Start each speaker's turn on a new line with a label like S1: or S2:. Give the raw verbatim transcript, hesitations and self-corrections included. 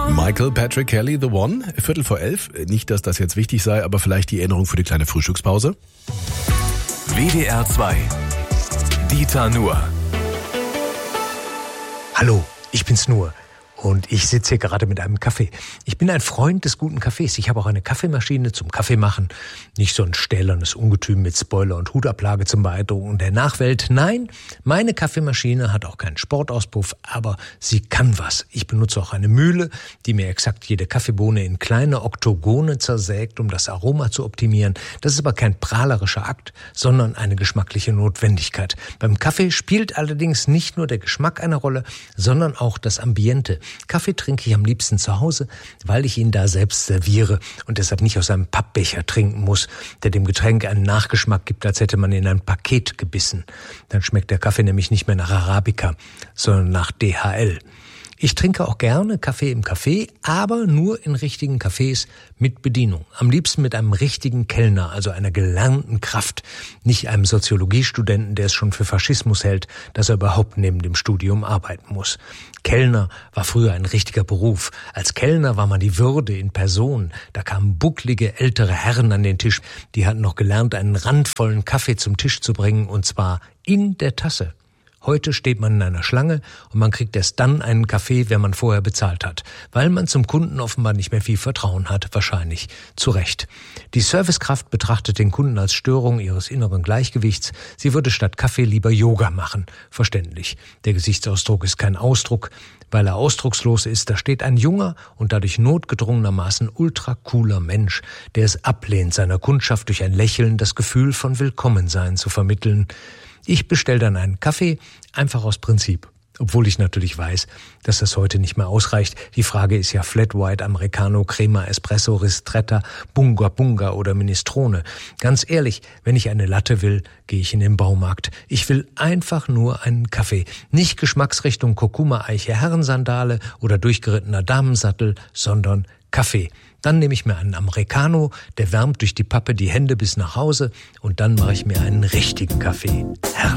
S1: Michael Patrick Kelly, The One, Viertel vor elf. Nicht, dass das jetzt wichtig sei, aber vielleicht die Erinnerung für die kleine Frühstückspause.
S2: W D R zwei. Dieter Nuhr.
S3: Hallo, ich bin's Nuhr. Und ich sitze hier gerade mit einem Kaffee. Ich bin ein Freund des guten Kaffees. Ich habe auch eine Kaffeemaschine zum Kaffeemachen. Nicht so ein stählernes Ungetüm mit Spoiler und Hutablage zum Beeindrucken der Nachwelt. Nein, meine Kaffeemaschine hat auch keinen Sportauspuff, aber sie kann was. Ich benutze auch eine Mühle, die mir exakt jede Kaffeebohne in kleine Oktogone zersägt, um das Aroma zu optimieren. Das ist aber kein prahlerischer Akt, sondern eine geschmackliche Notwendigkeit. Beim Kaffee spielt allerdings nicht nur der Geschmack eine Rolle, sondern auch das Ambiente. Kaffee trinke ich am liebsten zu Hause, weil ich ihn da selbst serviere und deshalb nicht aus einem Pappbecher trinken muss, der dem Getränk einen Nachgeschmack gibt, als hätte man in ein Paket gebissen. Dann schmeckt der Kaffee nämlich nicht mehr nach Arabica, sondern nach D H L. Ich trinke auch gerne Kaffee im Café, aber nur in richtigen Cafés mit Bedienung. Am liebsten mit einem richtigen Kellner, also einer gelernten Kraft. Nicht einem Soziologiestudenten, der es schon für Faschismus hält, dass er überhaupt neben dem Studium arbeiten muss. Kellner war früher ein richtiger Beruf. Als Kellner war man die Würde in Person. Da kamen bucklige ältere Herren an den Tisch. Die hatten noch gelernt, einen randvollen Kaffee zum Tisch zu bringen, und zwar in der Tasse. Heute steht man in einer Schlange und man kriegt erst dann einen Kaffee, wenn man vorher bezahlt hat, weil man zum Kunden offenbar nicht mehr viel Vertrauen hat, wahrscheinlich zu Recht. Die Servicekraft betrachtet den Kunden als Störung ihres inneren Gleichgewichts. Sie würde statt Kaffee lieber Yoga machen. Verständlich. Der Gesichtsausdruck ist kein Ausdruck, weil er ausdruckslos ist. Da steht ein junger und dadurch notgedrungenermaßen ultra cooler Mensch, der es ablehnt, seiner Kundschaft durch ein Lächeln das Gefühl von Willkommensein zu vermitteln. Ich bestelle dann einen Kaffee, einfach aus Prinzip. Obwohl ich natürlich weiß, dass das heute nicht mehr ausreicht. Die Frage ist ja Flat White, Americano, Crema, Espresso, Ristretto, Bunga Bunga oder Minestrone. Ganz ehrlich, wenn ich eine Latte will, gehe ich in den Baumarkt. Ich will einfach nur einen Kaffee. Nicht Geschmacksrichtung Kurkuma, Eiche, Herrensandale oder durchgerittener Damensattel, sondern Kaffee. Dann nehme ich mir einen Americano, der wärmt durch die Pappe die Hände bis nach Hause, und dann mache ich mir einen richtigen Kaffee. Herrlich.